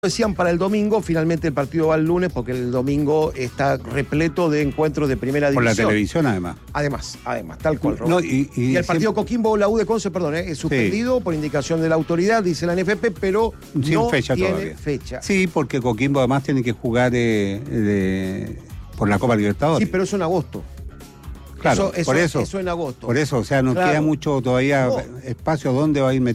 Decían para el domingo, finalmente el partido va el lunes porque el domingo está repleto de encuentros de primera división. Por la televisión, además. Además, tal cual. No, y el partido Coquimbo, la U de Conce, perdón, es suspendido por indicación de la autoridad, dice la NFP, pero sin no fecha tiene todavía. fecha. Sí, porque Coquimbo además tiene que jugar por la Copa Libertadores. Sí, pero eso en agosto. Claro, eso en agosto. Por eso, o sea, no Claro. queda mucho todavía espacio donde va a ir metido.